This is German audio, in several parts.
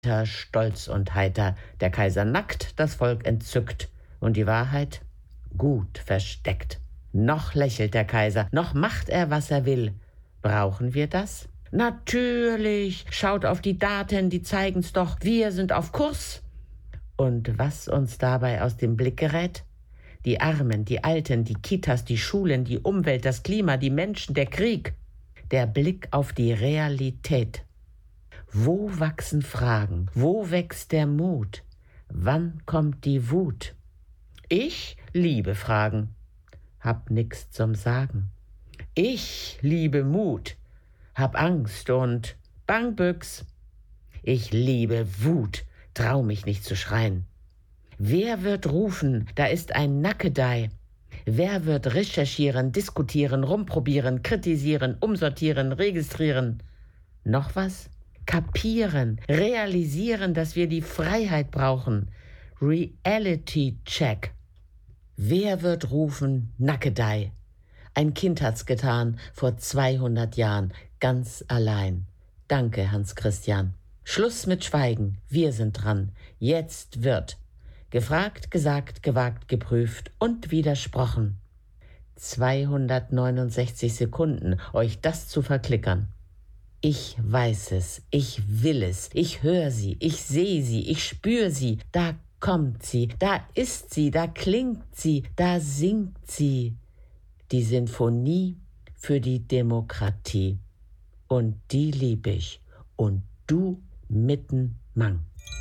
Stolz und heiter, der Kaiser nackt, das Volk entzückt und die Wahrheit gut versteckt. Noch lächelt der Kaiser, noch macht er, was er will. Brauchen wir das? Natürlich, schaut auf die Daten, die zeigen's doch, wir sind auf Kurs. Und was uns dabei aus dem Blick gerät? Die Armen, die Alten, die Kitas, die Schulen, die Umwelt, das Klima, die Menschen, der Krieg. Der Blick auf die Realität. Wo wachsen Fragen? Wo wächst der Mut? Wann kommt die Wut? Ich liebe Fragen, hab nix zum Sagen. Ich liebe Mut, hab Angst und Bangbüchs. Ich liebe Wut, trau mich nicht zu schreien. Wer wird rufen, da ist ein Nackedei? Wer wird recherchieren, diskutieren, rumprobieren, kritisieren, umsortieren, registrieren? Noch was? Kapieren, realisieren, dass wir die Freiheit brauchen. Reality Check. Wer wird rufen, Nackedei? Ein Kind hat's getan, vor 200 Jahren, ganz allein. Danke, Hans Christian. Schluss mit Schweigen, wir sind dran. Jetzt wird gefragt, gesagt, gewagt, geprüft und widersprochen. 269 Sekunden, euch das zu verklickern. Ich weiß es, ich will es, ich höre sie, ich sehe sie, ich spüre sie, da kommt sie, da ist sie, da klingt sie, da singt sie. Die Sinfonie für die Demokratie. Und die lieb ich. Und du mitten Mang.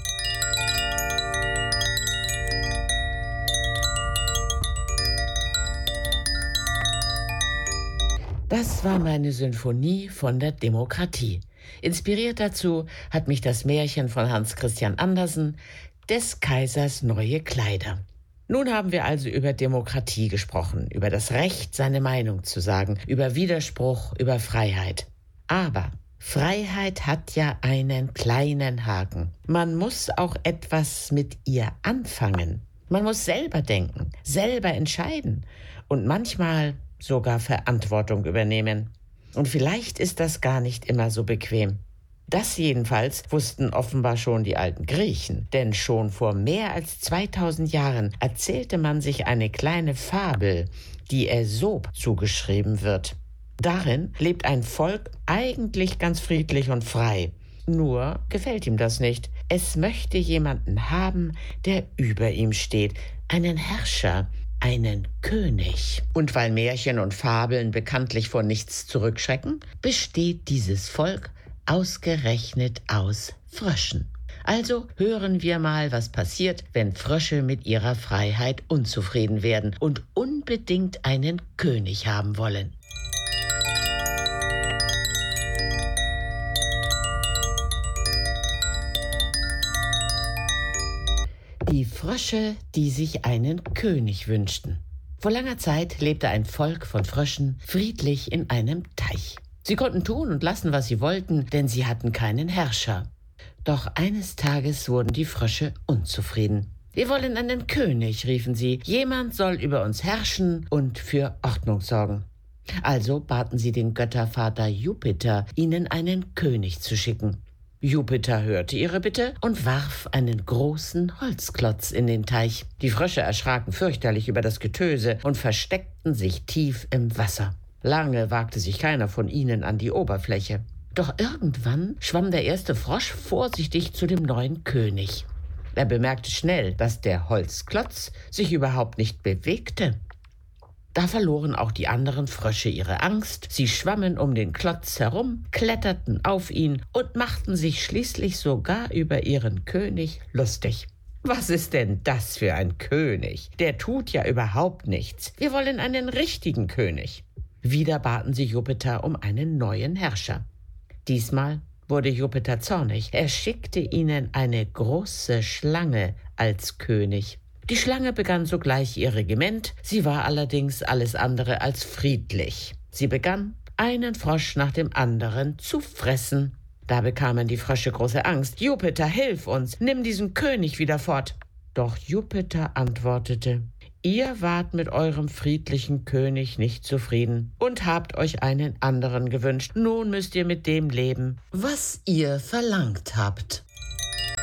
Das war meine Sinfonie von der Demokratie. Inspiriert dazu hat mich das Märchen von Hans Christian Andersen, des Kaisers neue Kleider. Nun haben wir also über Demokratie gesprochen, über das Recht, seine Meinung zu sagen, über Widerspruch, über Freiheit. Aber Freiheit hat ja einen kleinen Haken. Man muss auch etwas mit ihr anfangen. Man muss selber denken, selber entscheiden und manchmal sogar Verantwortung übernehmen. Und vielleicht ist das gar nicht immer so bequem. Das jedenfalls wussten offenbar schon die alten Griechen, denn schon vor mehr als 2000 Jahren erzählte man sich eine kleine Fabel, die Äsop zugeschrieben wird. Darin lebt ein Volk eigentlich ganz friedlich und frei. Nur gefällt ihm das nicht. Es möchte jemanden haben, der über ihm steht, einen Herrscher, einen König. Und weil Märchen und Fabeln bekanntlich vor nichts zurückschrecken, besteht dieses Volk ausgerechnet aus Fröschen. Also hören wir mal, was passiert, wenn Frösche mit ihrer Freiheit unzufrieden werden und unbedingt einen König haben wollen. Die Frösche, die sich einen König wünschten. Vor langer Zeit lebte ein Volk von Fröschen friedlich in einem Teich. Sie konnten tun und lassen, was sie wollten, denn sie hatten keinen Herrscher. Doch eines Tages wurden die Frösche unzufrieden. Wir wollen einen König, riefen sie. Jemand soll über uns herrschen und für Ordnung sorgen. Also baten sie den Göttervater Jupiter, ihnen einen König zu schicken. Jupiter hörte ihre Bitte und warf einen großen Holzklotz in den Teich. Die Frösche erschraken fürchterlich über das Getöse und versteckten sich tief im Wasser. Lange wagte sich keiner von ihnen an die Oberfläche. Doch irgendwann schwamm der erste Frosch vorsichtig zu dem neuen König. Er bemerkte schnell, dass der Holzklotz sich überhaupt nicht bewegte. Da verloren auch die anderen Frösche ihre Angst. Sie schwammen um den Klotz herum, kletterten auf ihn und machten sich schließlich sogar über ihren König lustig. Was ist denn das für ein König? Der tut ja überhaupt nichts. Wir wollen einen richtigen König. Wieder baten sie Jupiter um einen neuen Herrscher. Diesmal wurde Jupiter zornig. Er schickte ihnen eine große Schlange als König. Die Schlange begann sogleich ihr Regiment, sie war allerdings alles andere als friedlich. Sie begann, einen Frosch nach dem anderen zu fressen. Da bekamen die Frösche große Angst. Jupiter, hilf uns, nimm diesen König wieder fort. Doch Jupiter antwortete: Ihr wart mit eurem friedlichen König nicht zufrieden und habt euch einen anderen gewünscht. Nun müsst ihr mit dem leben, was ihr verlangt habt.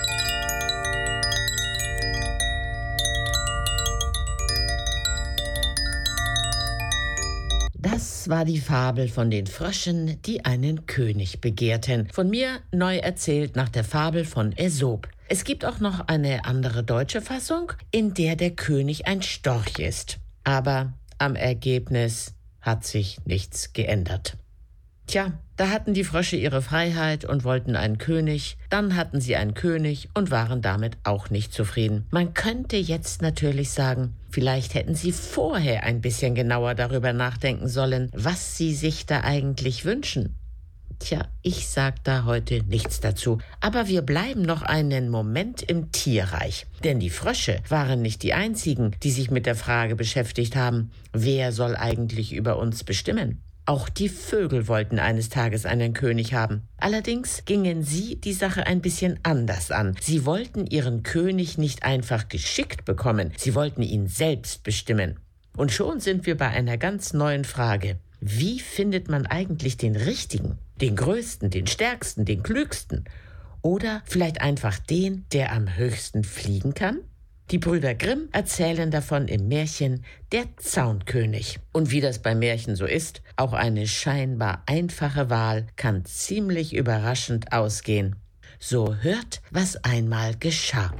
Das war die Fabel von den Fröschen, die einen König begehrten. Von mir neu erzählt nach der Fabel von Äsop. Es gibt auch noch eine andere deutsche Fassung, in der der König ein Storch ist. Aber am Ergebnis hat sich nichts geändert. Tja, da hatten die Frösche ihre Freiheit und wollten einen König, dann hatten sie einen König und waren damit auch nicht zufrieden. Man könnte jetzt natürlich sagen, vielleicht hätten sie vorher ein bisschen genauer darüber nachdenken sollen, was sie sich da eigentlich wünschen. Tja, ich sag da heute nichts dazu, aber wir bleiben noch einen Moment im Tierreich. Denn die Frösche waren nicht die einzigen, die sich mit der Frage beschäftigt haben, wer soll eigentlich über uns bestimmen? Auch die Vögel wollten eines Tages einen König haben. Allerdings gingen sie die Sache ein bisschen anders an. Sie wollten ihren König nicht einfach geschickt bekommen, sie wollten ihn selbst bestimmen. Und schon sind wir bei einer ganz neuen Frage. Wie findet man eigentlich den Richtigen, den Größten, den Stärksten, den Klügsten? Oder vielleicht einfach den, der am höchsten fliegen kann? Die Brüder Grimm erzählen davon im Märchen Der Zaunkönig. Und wie das bei Märchen so ist, auch eine scheinbar einfache Wahl kann ziemlich überraschend ausgehen. So hört, was einmal geschah.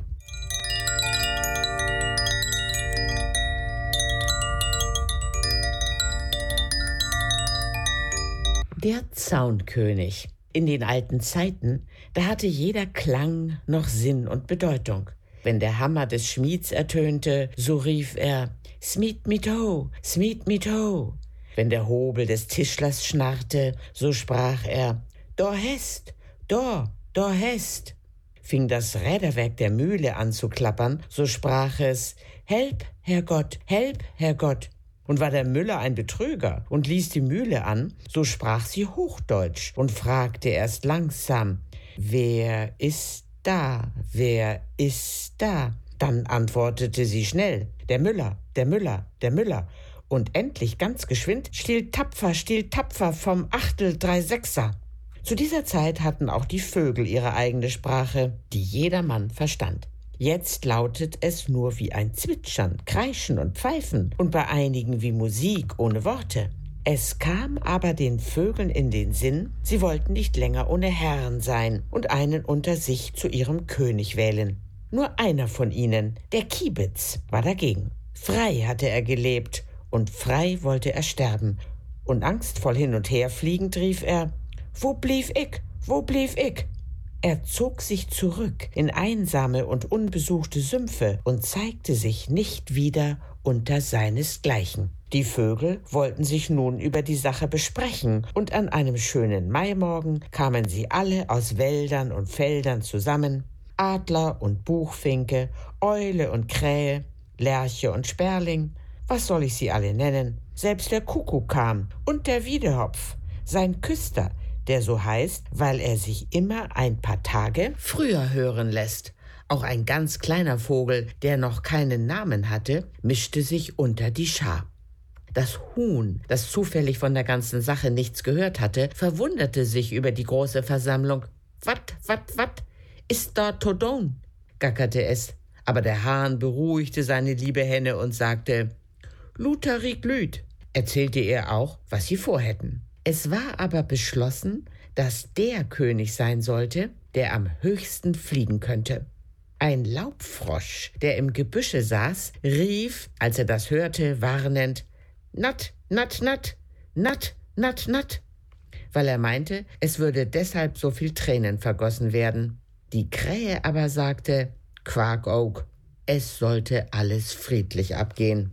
Der Zaunkönig. In den alten Zeiten, da hatte jeder Klang noch Sinn und Bedeutung. Wenn der Hammer des Schmieds ertönte, so rief er »Smied mi to, smied mi to«. Wenn der Hobel des Tischlers schnarrte, so sprach er »Dor hest, dor hest«. Fing das Räderwerk der Mühle an zu klappern, so sprach es »Help, Herrgott, help, Herrgott«. Und war der Müller ein Betrüger und ließ die Mühle an, so sprach sie Hochdeutsch und fragte erst langsam »Wer ist da, wer ist da?« Dann antwortete sie schnell »Der Müller, der Müller, der Müller«. Und endlich ganz geschwind »Still tapfer vom Achtel 3 Sechser«. Zu dieser Zeit hatten auch die Vögel ihre eigene Sprache, die jedermann verstand. Jetzt lautet es nur wie ein Zwitschern, Kreischen und Pfeifen und bei einigen wie Musik ohne Worte. Es kam aber den Vögeln in den Sinn, sie wollten nicht länger ohne Herrn sein und einen unter sich zu ihrem König wählen. Nur einer von ihnen, der Kiebitz, war dagegen. Frei hatte er gelebt und frei wollte er sterben. Und angstvoll hin und her fliegend rief er, »Wo blieb ich? Wo blieb ich?« Er zog sich zurück in einsame und unbesuchte Sümpfe und zeigte sich nicht wieder unter seinesgleichen. Die Vögel wollten sich nun über die Sache besprechen, und an einem schönen Maimorgen kamen sie alle aus Wäldern und Feldern zusammen, Adler und Buchfinke, Eule und Krähe, Lerche und Sperling, was soll ich sie alle nennen? Selbst der Kuckuck kam und der Wiedehopf, sein Küster, der so heißt, weil er sich immer ein paar Tage früher hören lässt. Auch ein ganz kleiner Vogel, der noch keinen Namen hatte, mischte sich unter die Schar. Das Huhn, das zufällig von der ganzen Sache nichts gehört hatte, verwunderte sich über die große Versammlung. »Wat, ist da Todon?« gackerte es. Aber der Hahn beruhigte seine liebe Henne und sagte, »Lutherig Lüt«, erzählte er auch, was sie vorhätten. Es war aber beschlossen, dass der König sein sollte, der am höchsten fliegen könnte. Ein Laubfrosch, der im Gebüsche saß, rief, als er das hörte, warnend, »Natt, natt, natt, natt, natt, natt«, weil er meinte, es würde deshalb so viel Tränen vergossen werden. Die Krähe aber sagte, »Quak ook«, es sollte alles friedlich abgehen.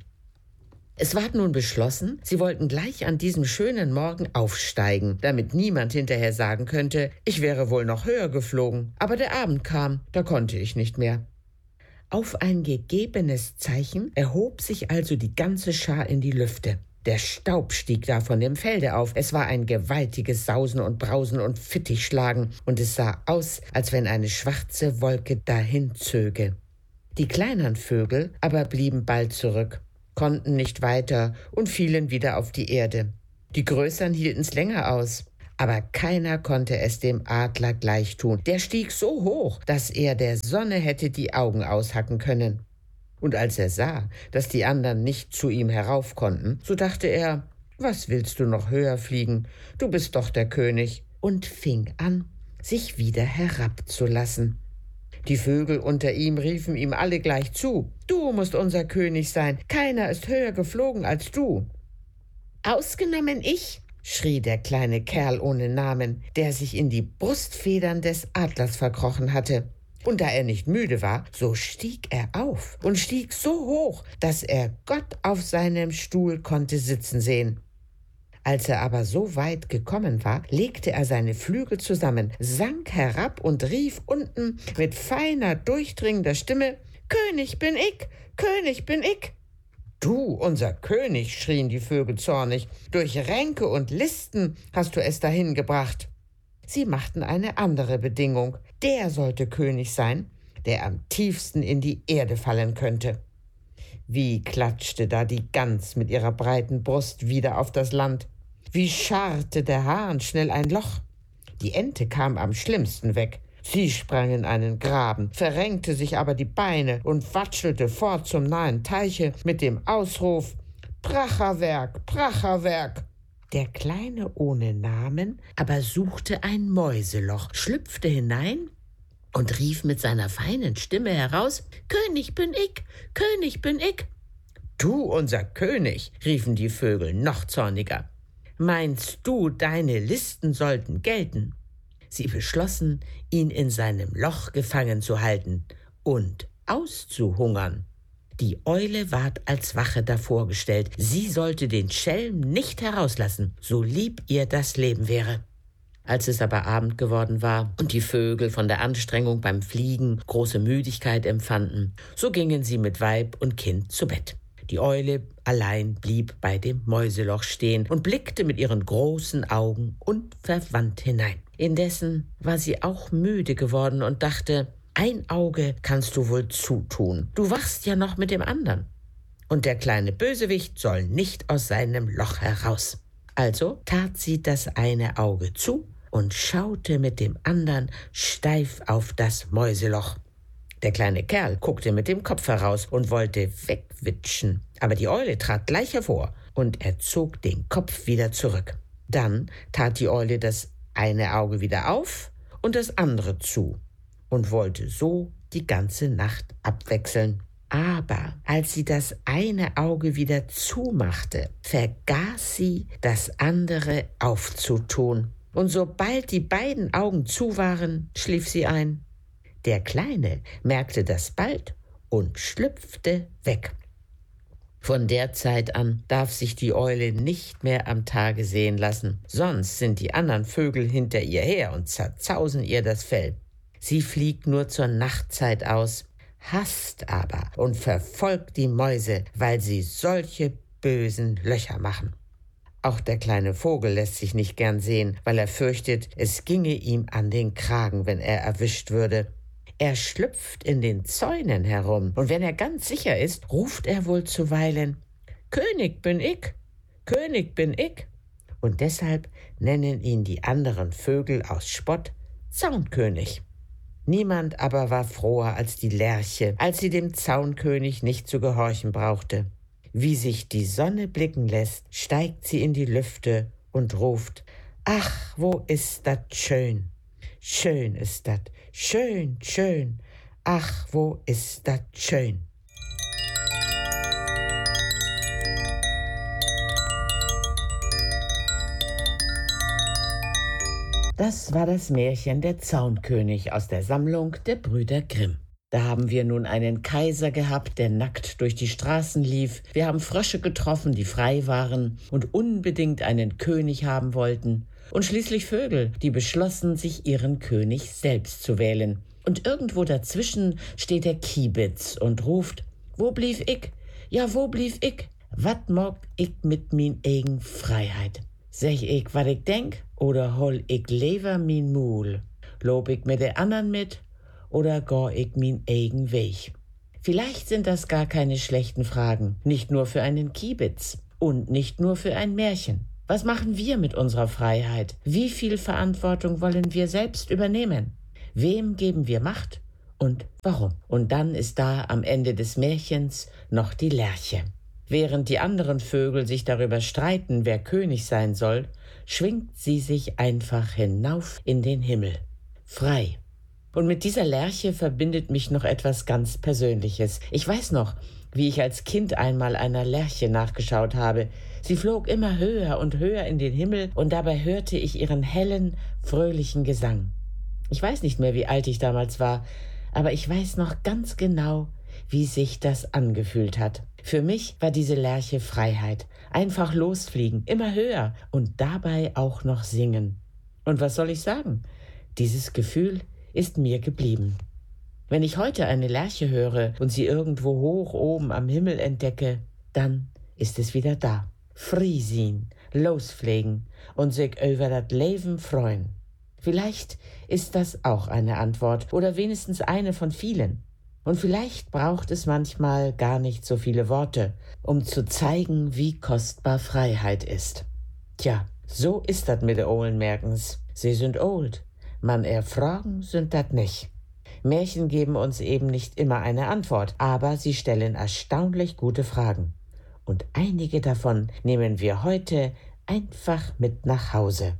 Es ward nun beschlossen, sie wollten gleich an diesem schönen Morgen aufsteigen, damit niemand hinterher sagen könnte, ich wäre wohl noch höher geflogen, aber der Abend kam, da konnte ich nicht mehr. Auf ein gegebenes Zeichen erhob sich also die ganze Schar in die Lüfte. Der Staub stieg da von dem Felde auf, es war ein gewaltiges Sausen und Brausen und Fittichschlagen, und es sah aus, als wenn eine schwarze Wolke dahin zöge. Die kleineren Vögel aber blieben bald zurück, konnten nicht weiter und fielen wieder auf die Erde. Die Größeren hielten's länger aus, aber keiner konnte es dem Adler gleich tun. Der stieg so hoch, dass er der Sonne hätte die Augen aushacken können. Und als er sah, dass die anderen nicht zu ihm herauf konnten, so dachte er, Was willst du noch höher fliegen? Du bist doch der König. Und fing an, sich wieder herabzulassen. Die Vögel unter ihm riefen ihm alle gleich zu: Du musst unser König sein, keiner ist höher geflogen als du. Ausgenommen ich, schrie der kleine Kerl ohne Namen, der sich in die Brustfedern des Adlers verkrochen hatte. Und da er nicht müde war, so stieg er auf und stieg so hoch, dass er Gott auf seinem Stuhl konnte sitzen sehen. Als er aber so weit gekommen war, legte er seine Flügel zusammen, sank herab und rief unten mit feiner, durchdringender Stimme: König bin ich, König bin ich. Du, unser König, schrien die Vögel zornig, durch Ränke und Listen hast du es dahin gebracht. Sie machten eine andere Bedingung: Der sollte König sein, der am tiefsten in die Erde fallen könnte. Wie klatschte da die Gans mit ihrer breiten Brust wieder auf das Land. Wie scharrte der Hahn schnell ein Loch. Die Ente kam am schlimmsten weg. Sie sprang in einen Graben, verrenkte sich aber die Beine und watschelte fort zum nahen Teiche mit dem Ausruf: Pracherwerk, Pracherwerk! Der Kleine ohne Namen aber suchte ein Mäuseloch, schlüpfte hinein und rief mit seiner feinen Stimme heraus: König bin ich, König bin ich. Du, unser König, riefen die Vögel noch zorniger. Meinst du, deine Listen sollten gelten? Sie beschlossen, ihn in seinem Loch gefangen zu halten und auszuhungern. Die Eule ward als Wache davor gestellt. Sie sollte den Schelm nicht herauslassen, so lieb ihr das Leben wäre. Als es aber Abend geworden war und die Vögel von der Anstrengung beim Fliegen große Müdigkeit empfanden, so gingen sie mit Weib und Kind zu Bett. Die Eule allein blieb bei dem Mäuseloch stehen und blickte mit ihren großen Augen unverwandt hinein. Indessen war sie auch müde geworden und dachte: Ein Auge kannst du wohl zutun, du wachst ja noch mit dem anderen. Und der kleine Bösewicht soll nicht aus seinem Loch heraus. Also tat sie das eine Auge zu und schaute mit dem andern steif auf das Mäuseloch. Der kleine Kerl guckte mit dem Kopf heraus und wollte wegwitschen, aber die Eule trat gleich hervor und er zog den Kopf wieder zurück. Dann tat die Eule das eine Auge wieder auf und das andere zu und wollte so die ganze Nacht abwechseln. Aber als sie das eine Auge wieder zumachte, vergaß sie, das andere aufzutun. Und sobald die beiden Augen zu waren, schlief sie ein. Der Kleine merkte das bald und schlüpfte weg. Von der Zeit an darf sich die Eule nicht mehr am Tage sehen lassen, sonst sind die anderen Vögel hinter ihr her und zerzausen ihr das Fell. Sie fliegt nur zur Nachtzeit aus, hasst aber und verfolgt die Mäuse, weil sie solche bösen Löcher machen. Auch der kleine Vogel lässt sich nicht gern sehen, weil er fürchtet, es ginge ihm an den Kragen, wenn er erwischt würde. Er schlüpft in den Zäunen herum, und wenn er ganz sicher ist, ruft er wohl zuweilen: König bin ich, König bin ich. Und deshalb nennen ihn die anderen Vögel aus Spott Zaunkönig. Niemand aber war froher als die Lerche, als sie dem Zaunkönig nicht zu gehorchen brauchte. Wie sich die Sonne blicken lässt, steigt sie in die Lüfte und ruft: Ach, wo ist dat schön! Schön ist dat, schön, schön, ach, wo ist dat schön! Das war das Märchen Der Zaunkönig aus der Sammlung der Brüder Grimm. Da haben wir nun einen Kaiser gehabt, der nackt durch die Straßen lief. Wir haben Frösche getroffen, die frei waren und unbedingt einen König haben wollten. Und schließlich Vögel, die beschlossen, sich ihren König selbst zu wählen. Und irgendwo dazwischen steht der Kiebitz und ruft: Wo blieb ich? Ja, wo blieb ich? Wat mogt ich mit min eigen Freiheit? Sech ich, wat ich denk, oder hol ich lever min Mul? Lob ich mit der andern mit, oder geh ich min eigen Weg? Vielleicht sind das gar keine schlechten Fragen, nicht nur für einen Kiebitz und nicht nur für ein Märchen. Was machen wir mit unserer Freiheit? Wie viel Verantwortung wollen wir selbst übernehmen? Wem geben wir Macht und warum? Und dann ist da am Ende des Märchens noch die Lerche. Während die anderen Vögel sich darüber streiten, wer König sein soll, schwingt sie sich einfach hinauf in den Himmel. Frei. Und mit dieser Lerche verbindet mich noch etwas ganz Persönliches. Ich weiß noch, wie ich als Kind einmal einer Lerche nachgeschaut habe. Sie flog immer höher und höher in den Himmel und dabei hörte ich ihren hellen, fröhlichen Gesang. Ich weiß nicht mehr, wie alt ich damals war, aber ich weiß noch ganz genau, wie sich das angefühlt hat. Für mich war diese Lerche Freiheit. Einfach losfliegen, immer höher und dabei auch noch singen. Und was soll ich sagen? Dieses Gefühl ist mir geblieben. Wenn ich heute eine Lerche höre und sie irgendwo hoch oben am Himmel entdecke, dann ist es wieder da. Frei sein, losfliegen und sich über das Leben freuen. Vielleicht ist das auch eine Antwort oder wenigstens eine von vielen. Und vielleicht braucht es manchmal gar nicht so viele Worte, um zu zeigen, wie kostbar Freiheit ist. Tja, so ist das mit den Ohlen Merkens. Sie sind old. Man erfragen sind das nicht. Märchen geben uns eben nicht immer eine Antwort, aber sie stellen erstaunlich gute Fragen. Und einige davon nehmen wir heute einfach mit nach Hause.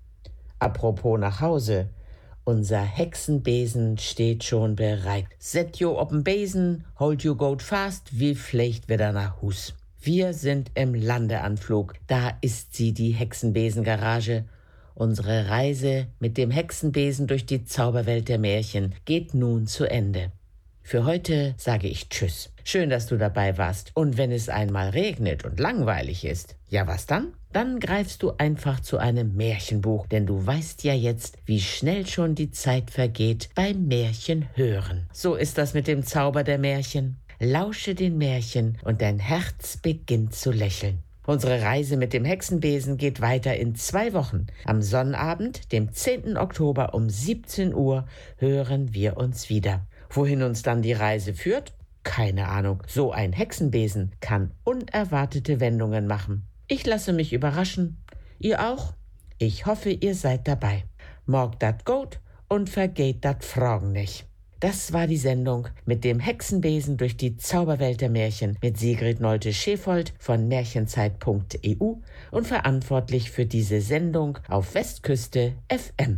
Apropos nach Hause, unser Hexenbesen steht schon bereit. Set jo op'n Besen, hold you goat fast, wie flecht wieder nach Hus. Wir sind im Landeanflug, da ist sie, die Hexenbesengarage. Unsere Reise mit dem Hexenbesen durch die Zauberwelt der Märchen geht nun zu Ende. Für heute sage ich Tschüss. Schön, dass du dabei warst. Und wenn es einmal regnet und langweilig ist, ja was dann? Dann greifst du einfach zu einem Märchenbuch, denn du weißt ja jetzt, wie schnell schon die Zeit vergeht beim Märchen hören. So ist das mit dem Zauber der Märchen. Lausche den Märchen und dein Herz beginnt zu lächeln. Unsere Reise mit dem Hexenbesen geht weiter in 2 Wochen. Am Sonnabend, dem 10. Oktober um 17 Uhr, hören wir uns wieder. Wohin uns dann die Reise führt? Keine Ahnung. So ein Hexenbesen kann unerwartete Wendungen machen. Ich lasse mich überraschen. Ihr auch? Ich hoffe, ihr seid dabei. Morgt dat gut und vergeht dat Fragen nicht. Das war die Sendung mit dem Hexenbesen durch die Zauberwelt der Märchen mit Sigrid Nolte-Schäfold von märchenzeit.eu und verantwortlich für diese Sendung auf Westküste FM.